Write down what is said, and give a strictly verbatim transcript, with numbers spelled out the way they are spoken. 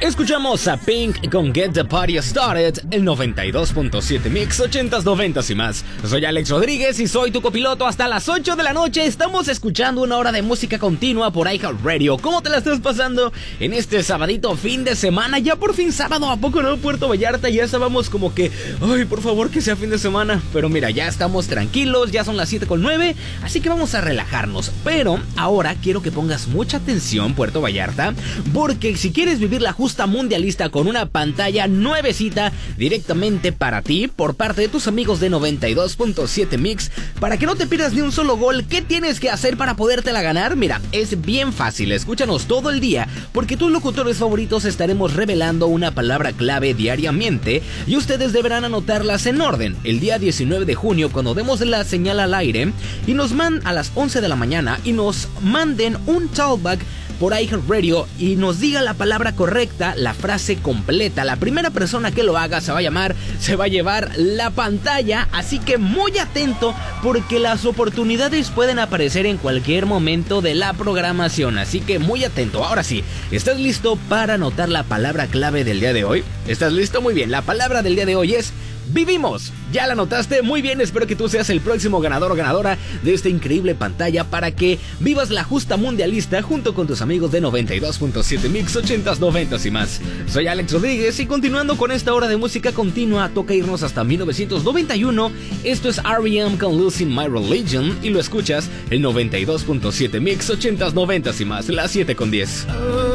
Escuchamos a Pink con Get the Party Started, el noventa y dos punto siete Mix, ochentas, noventas y más. Soy Alex Rodríguez y soy tu copiloto hasta las ocho de la noche. Estamos escuchando una hora de música continua por iHeartRadio. ¿Cómo te la estás pasando en este sabadito fin de semana? Ya por fin sábado, ¿a poco no? Puerto Vallarta, ya estábamos como que, ay, por favor que sea fin de semana. Pero mira, ya estamos tranquilos, ya son las siete con nueve, así que vamos a relajarnos. Pero ahora quiero que pongas mucha atención, Puerto Vallarta, porque si quieres vivir la justa mundialista con una pantalla nuevecita directamente para ti por parte de tus amigos de noventa y dos punto siete Mix, para que no te pierdas ni un solo gol, ¿qué tienes que hacer para podértela ganar? Mira, es bien fácil, escúchanos todo el día, porque tus locutores favoritos estaremos revelando una palabra clave diariamente y ustedes deberán anotarlas en orden. El día diecinueve de junio, cuando demos la señal al aire y nos manden a las once de la mañana y nos manden un talkback por iHeartRadio y nos diga la palabra correcta, la frase completa, la primera persona que lo haga se va a llamar, se va a llevar la pantalla, así que muy atento porque las oportunidades pueden aparecer en cualquier momento de la programación, así que muy atento. Ahora sí, ¿estás listo para anotar la palabra clave del día de hoy? ¿Estás listo? Muy bien, la palabra del día de hoy es vivimos. ¿Ya la notaste? Muy bien, espero que tú seas el próximo ganador o ganadora de esta increíble pantalla para que vivas la justa mundialista junto con tus amigos de noventa y dos punto siete Mix, ochentas, noventas y más. Soy Alex Rodríguez y continuando con esta hora de música continua, toca irnos hasta mil novecientos noventa y uno. Esto es R E M con Losing My Religion y lo escuchas el noventa y dos punto siete Mix, ochentas, noventas y más, las siete con diez.